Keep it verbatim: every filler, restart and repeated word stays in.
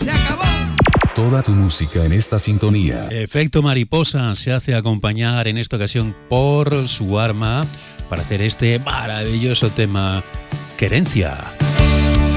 Se acabó. Toda tu música en esta sintonía. Efecto Mariposa se hace acompañar en esta ocasión por su arma para hacer este maravilloso tema, Querencia.